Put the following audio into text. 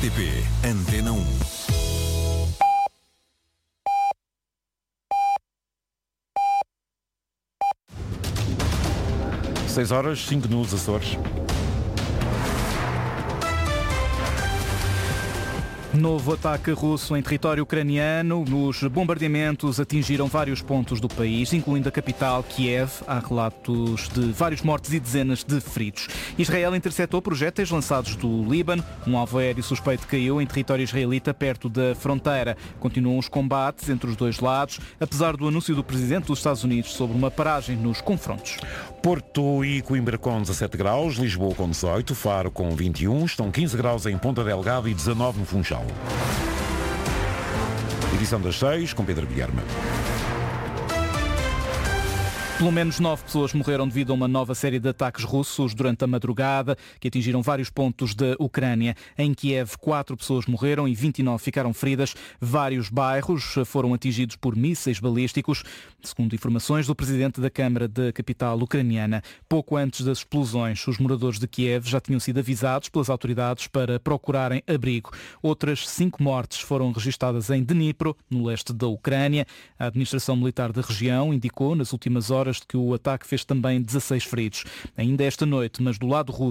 RTP Antena 1. Seis horas, 5 nos Açores. Novo ataque russo em território ucraniano. Os bombardeamentos atingiram vários pontos do país, incluindo a capital, Kiev. Há relatos de vários mortos e dezenas de feridos. Israel interceptou projéteis lançados do Líbano. Um alvo aéreo suspeito caiu em território israelita perto da fronteira. Continuam os combates entre os dois lados, apesar do anúncio do presidente dos Estados Unidos sobre uma paragem nos confrontos. Porto e Coimbra com 17 graus, Lisboa com 18, Faro com 21, estão 15 graus em Ponta Delgada e 19 no Funchal. Edição das 6, com Pedro Guilherme. Pelo menos 9 pessoas morreram devido a uma nova série de ataques russos durante a madrugada, que atingiram vários pontos da Ucrânia. Em Kiev, 4 pessoas morreram e 29 ficaram feridas. Vários bairros foram atingidos por mísseis balísticos, segundo informações do presidente da Câmara da capital ucraniana. Pouco antes das explosões, os moradores de Kiev já tinham sido avisados pelas autoridades para procurarem abrigo. Outras 5 mortes foram registadas em Dnipro, no leste da Ucrânia. A administração militar da região indicou nas últimas horas que o ataque fez também 16 feridos. Ainda esta noite, mas do lado russo,